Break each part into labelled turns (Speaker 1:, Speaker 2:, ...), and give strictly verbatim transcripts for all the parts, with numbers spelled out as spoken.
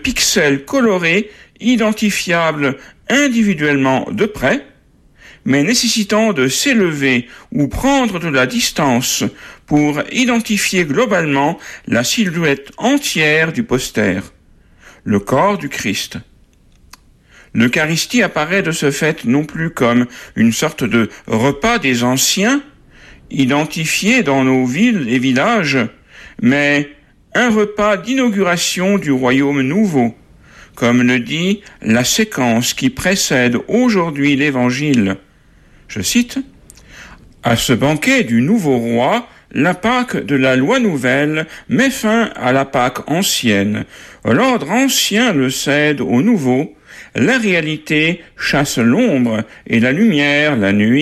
Speaker 1: pixels colorés, identifiables individuellement de près, mais nécessitant de s'élever ou prendre de la distance pour identifier globalement la silhouette entière du poster, le corps du Christ. L'Eucharistie apparaît de ce fait non plus comme une sorte de repas des anciens, identifié dans nos villes et villages, mais un repas d'inauguration du royaume nouveau, comme le dit la séquence qui précède aujourd'hui l'Évangile. Je cite, « À ce banquet du nouveau roi, la Pâque de la loi nouvelle met fin à la Pâque ancienne. L'ordre ancien le cède au nouveau. La réalité chasse l'ombre et la lumière la nuit. »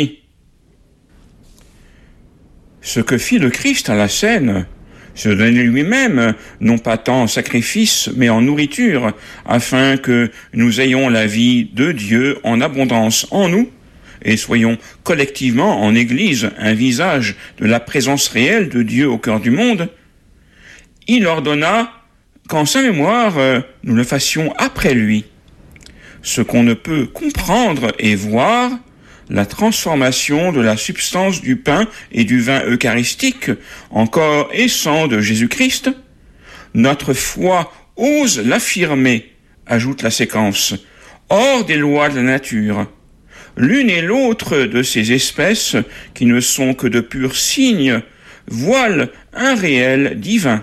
Speaker 1: Ce que fit le Christ à la scène, se donner lui-même, non pas tant en sacrifice, mais en nourriture, afin que nous ayons la vie de Dieu en abondance en nous, et soyons collectivement en Église un visage de la présence réelle de Dieu au cœur du monde, il ordonna qu'en sa mémoire, nous le fassions après lui. Ce qu'on ne peut comprendre et voir, la transformation de la substance du pain et du vin eucharistique en corps et sang de Jésus-Christ, notre foi ose l'affirmer, ajoute la séquence, hors des lois de la nature. L'une et l'autre de ces espèces, qui ne sont que de purs signes, voilent un réel divin.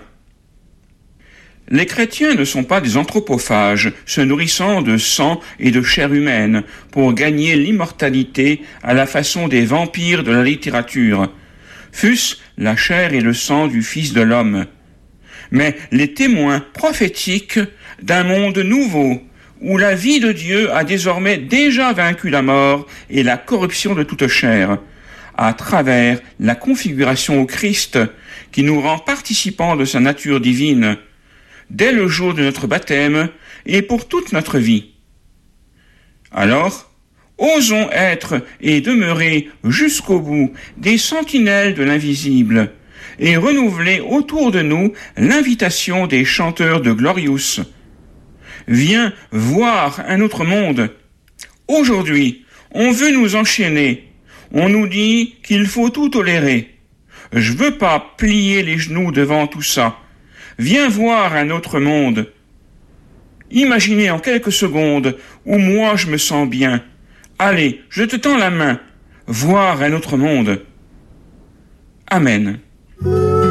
Speaker 1: Les chrétiens ne sont pas des anthropophages, se nourrissant de sang et de chair humaine pour gagner l'immortalité à la façon des vampires de la littérature, fût-ce la chair et le sang du Fils de l'homme, mais les témoins prophétiques d'un monde nouveau, où la vie de Dieu a désormais déjà vaincu la mort et la corruption de toute chair, à travers la configuration au Christ qui nous rend participants de sa nature divine, dès le jour de notre baptême et pour toute notre vie. Alors, osons être et demeurer jusqu'au bout des sentinelles de l'invisible et renouveler autour de nous l'invitation des chanteurs de Glorious. Viens voir un autre monde. Aujourd'hui, on veut nous enchaîner. On nous dit qu'il faut tout tolérer. Je veux pas plier les genoux devant tout ça. Viens voir un autre monde. Imaginez en quelques secondes où moi je me sens bien. Allez, je te tends la main. Voir un autre monde. Amen.